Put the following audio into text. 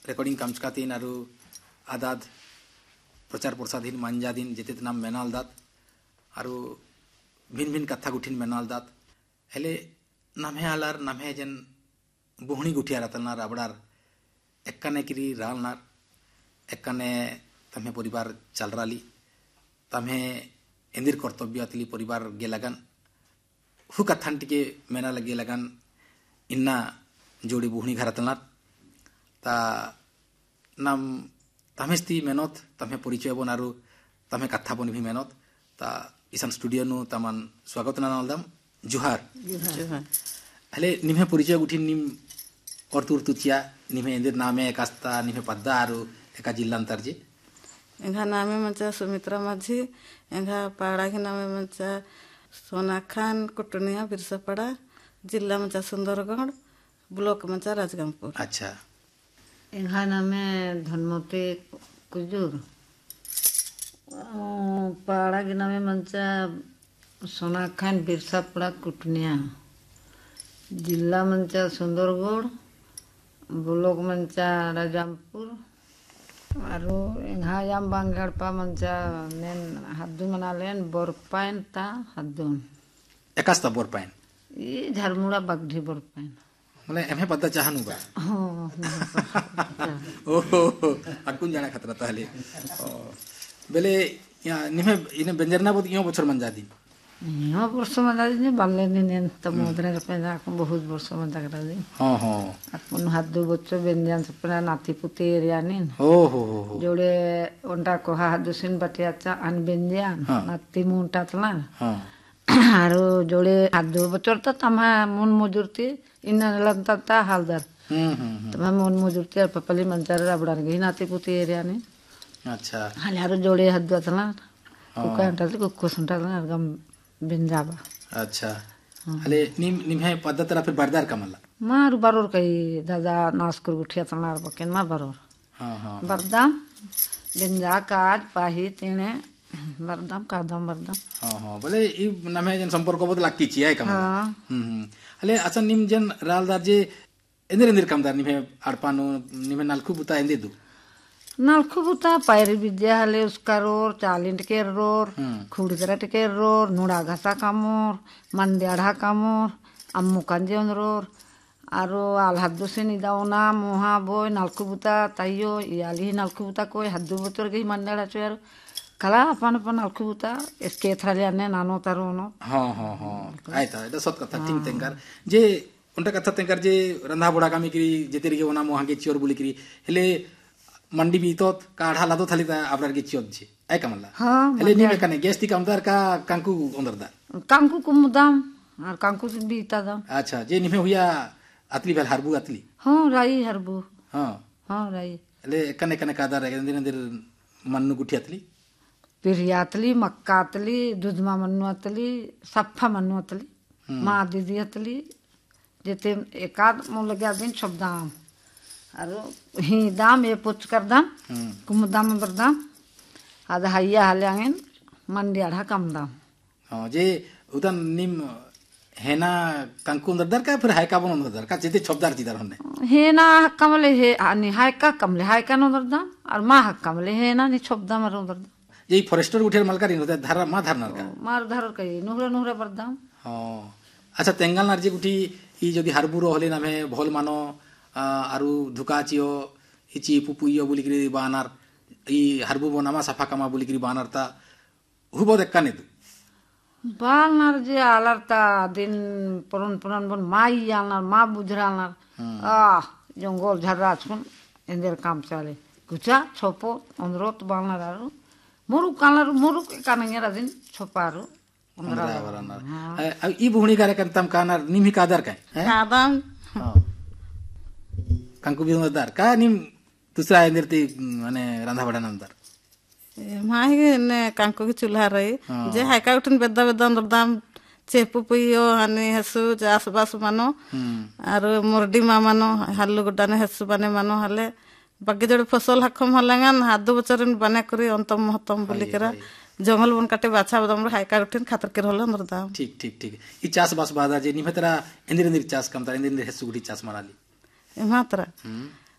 Recording कामचका तीन आरु आदाद प्रचार प्रसार दिन मांजा दिन जेते नाम मेनाल दात आरु भिन्न भिन्न कथा गुठिन मेनाल दात हेले नामे आलार नामे जन बुहणी गुठिया रतनार आबड़ार एक्काने किरी रालनार एक्काने तमे परिवार चलराली तमे इंदिर कर्तव्य अतली परिवार गेलागन हु कथान टिके मेना लगे लगन इन्ना जोड़ी बुहणी घरतनार ता नाम तमेस्ती मेहनत तमे परिचय बनारू तमे कथा बन भी मेहनत ता इसान स्टूडियो नु तमन स्वागत नालदम जुहार हले निमे परिचय गुठी निम औरतुर तुचिया निमे इंदिर नामे एकास्ता निमे पद्दा आरु एका जिल्लांतर जी एंगा नामे मंचा सुमित्रा माझी एंगा पाड़ा के नामे मंचा सोनाखान कुटनिया बिरसापड़ा जिला मंचा सुंदरगढ़ ब्लॉक मंचा राजगंगपुर। अच्छा एंगा नामे धनमती कुजूर पाड़ा के नामे मंचा सोनाखान बिरसापड़ा कुटनिया जिला मंचा सुंदरगढ़ ब्लॉक मंचा राजगंगपुर आरो एंगा याम बांगड़पा मंचा नेन हद्दू मना लेन बोरपाइन ता हद्दून एकास्ता बोरपाइन ये झारमुड़ा बागढ़ी बोरपाइन मतलब एमे पता चाहनु बा ओहो अकुन जाना खतरा ताले बेले या निमे इने बेंजरना बहुत यो बछर मन जादी यो वर्ष मन जादी बाले दिन त मोदरे पे जा बहुत वर्ष मन जागरा दी हां हां अकुन हद्दू बच्चो बेंजन सपना नाती पुती एरियानिन हो हो जोड़े ओंटा को हद्दू सिन बटियाचा अन बेंजन नाती मुंटा तला हां आरो जोड़े हद्दू बच्चो त तमा मुन मजूरती इन्ना लंता ता हालदार तमा मुन मजूरती और पपली मंचार रबड़ार गई नाती पुती एरियानिन अच्छा हाले आरो जोड़े हद्दू तला कुका अंटा कुको संटा गम बिंजाबा अच्छा हले निमे पद्धतरा फिर बरदार कमला मार बरोर कई दादा नास्कुर गुठिया तनार बकेन मा बरोर हां हां बरदाम बिंजा काज पाही तेने बरदाम कादम बरदाम हां हां बोले ई नमे जन संपर्क बहुत लागती छियै कमला हले अच्छा निम जन रालदार जे इंदिर कामदार निमे आड़पानु निमे नालखु बुता इंदे दु नालखु बुता पायरी विद्या हले उसका रोर चालिंट के रोर खुड़करा के रोर नुड़ा घासा कामोर मंड्याढ़ा कामोर अम्मू कांजेन रोर आरो आल हद्दू से निदावना मोहा बोय नालखु बुता ताइयो याली नालखु बुता कोई हद्दू बचर गई मंड्याढ़ा चोर कला अपन अपन नालखु बुता इसके थराले आने नानो तारोनो हां हां हां आयता एटा सत कथा थिंग तेंकर जे उनटा कथा तेंकर जे रंधा बुढ़ा कामी करी जेतेरी के ओना मोहा के चोर बुली करी हेले मंडी बीतोत काढ़ा लादो थाली ता आपरार के चियोत छे आय कमला हां हेले निमे कने गेस्ती कामदार का कांकु अंदरदार कांकु कुमुदाम और कांकु बीता दाम अच्छा जे निमे हुया अतली भेल हरबू अतली हां राई हरबू हां हां राई हेले कने कने कादार इंदिर मन्नु गुठी अतली पिरियातली मक्कातली दुधमा मन्नु अतली सफ्फा मन्नु अतली मां दीदी अतली जेते एकाद मो लगे दिन सब दाम आरो ही दाम ये पुच कर दाम कुम दाम बरदाम आधा हैया हालेंगन मंडी आधा कम दाम हां जे उदन निम हेना कांकु अंदर का फिर हायका बन अंदर का जेते छबदार जिदार होने हेना कमले हे अनि हायका कमले हायका अंदर दाम और मा हक कमले हेना नि छब दाम अंदर दाम ये फॉरेस्टर उठेर मलकारी होता धारा मा धारनार का मार धारर कई नुहरा नुहरा बरदाम हां अच्छा तेंगाल नारजे गुठी ई जदी हरबुरो होले नामे भोल मानो आरु धुकाचियो हिची पुपुइयो बुलिकरी बानार ई हरबु बनामा सफा कामा बुलिकरी बानार ता हुबो देखकाने दु बालनार जे आलरता दिन पुरन पुरन बन माई आलनार मा बुझरालनार जंगल झर्रा छुन इंदर काम चाले गुचा छोपो अंदरोत बालनार आरु मुरुक कालर मुरुक कानंगेरा दिन छोपारु अंदरा बरानार ई बुहणी करे कंतम कानार निमी कादर का कादम हां कांकु बिंदर का निम दूसरा इंदिरती माने रंधा बड़ा नंदर माही ने कांकु की चूल्हा रही जे हायका उठन बेदा बेदा दाम चेपु पुइयो हनी हसु जास बास मानो आरो मुरडी मा मानो हल्लु गुडाने हसु बने मानो हले बाकी जड़े फसल हकम हलेंगन हादु बचरन बने करी अंतम महतम बोली करा जंगल बन काटे बाछा बदम हायका उठन खातर के रहल अंदर दाम ठीक ठीक ठीक ई चास बास बादा जे निमेतरा इंदिर इंदिर चास कमता इंदिर इंदिर हसु गुडी चास माराली मात्रा